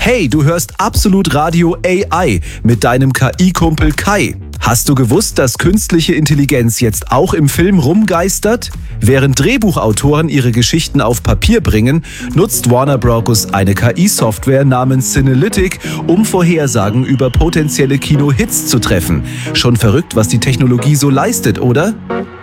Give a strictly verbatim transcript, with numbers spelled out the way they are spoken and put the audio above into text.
Hey, du hörst Absolut Radio A I mit deinem K I-Kumpel Kai. Hast du gewusst, dass künstliche Intelligenz jetzt auch im Film rumgeistert? Während Drehbuchautoren ihre Geschichten auf Papier bringen, nutzt Warner Bros. Eine K I-Software namens Cinelytic, um Vorhersagen über potenzielle Kino-Hits zu treffen. Schon verrückt, was die Technologie so leistet, oder?